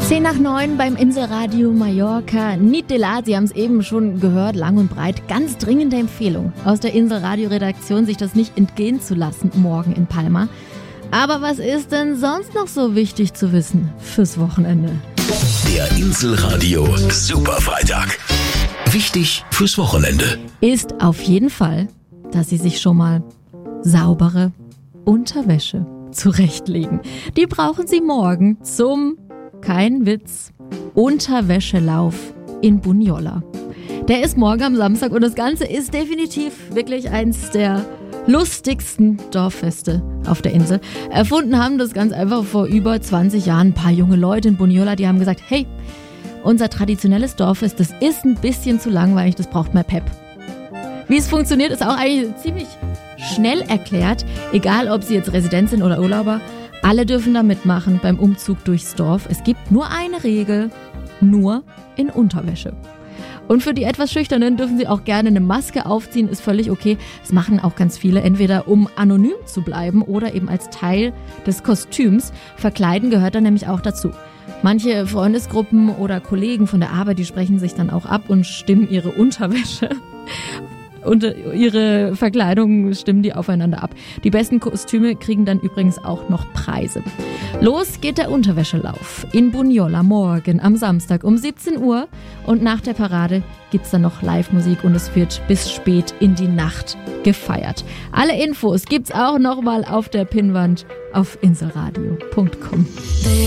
10:09 beim Inselradio Mallorca. Nit de la, Sie haben es eben schon gehört, lang und breit. Ganz dringende Empfehlung aus der Inselradio-Redaktion, sich das nicht entgehen zu lassen morgen in Palma. Aber was ist denn sonst noch so wichtig zu wissen fürs Wochenende? Der Inselradio Superfreitag. Wichtig fürs Wochenende Ist auf jeden Fall, dass Sie sich schon mal saubere Unterwäsche zurechtlegen. Die brauchen Sie morgen zum, kein Witz, Unterwäschelauf in Bunyola. Der ist morgen am Samstag und das Ganze ist definitiv wirklich eins der lustigsten Dorffeste auf der Insel. Erfunden haben das ganz einfach vor über 20 Jahren ein paar junge Leute in Bunyola, die haben gesagt, hey, unser traditionelles Dorffest, das ist ein bisschen zu langweilig, das braucht mehr Pep. Wie es funktioniert, ist auch eigentlich ziemlich schnell erklärt. Egal, ob Sie jetzt Resident sind oder Urlauber, alle dürfen da mitmachen beim Umzug durchs Dorf. Es gibt nur eine Regel, nur in Unterwäsche. Und für die etwas Schüchternen dürfen Sie auch gerne eine Maske aufziehen, ist völlig okay. Das machen auch ganz viele, entweder um anonym zu bleiben oder eben als Teil des Kostüms. Verkleiden gehört dann nämlich auch dazu. Manche Freundesgruppen oder Kollegen von der Arbeit, die sprechen sich dann auch ab und stimmen ihre Unterwäsche und ihre Verkleidung stimmen die aufeinander ab. Die besten Kostüme kriegen dann übrigens auch noch Preise. Los geht der Unterwäschelauf in Bunyola morgen am Samstag um 17 Uhr und nach der Parade gibt's dann noch Live-Musik und es wird bis spät in die Nacht gefeiert. Alle Infos gibt's auch nochmal auf der Pinnwand auf inselradio.com.